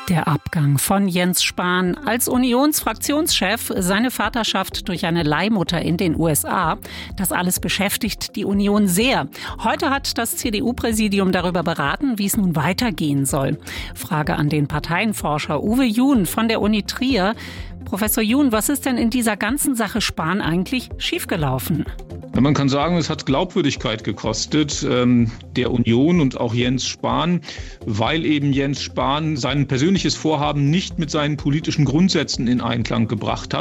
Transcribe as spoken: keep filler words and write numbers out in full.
Der Abgang von Jens Spahn als Unionsfraktionschef, seine Vaterschaft durch eine Leihmutter in den U S A, das alles beschäftigt die Union sehr. Heute hat das C D U-Präsidium darüber beraten, wie es nun weitergehen soll. Frage an den Parteienforscher Uwe Jun von der Uni Trier. Professor Jun, was ist denn in dieser ganzen Sache Spahn eigentlich schiefgelaufen? Ja, man kann sagen, es hat Glaubwürdigkeit gekostet, ähm, der Union und auch Jens Spahn, weil eben Jens Spahn sein persönliches Vorhaben nicht mit seinen politischen Grundsätzen in Einklang gebracht hat.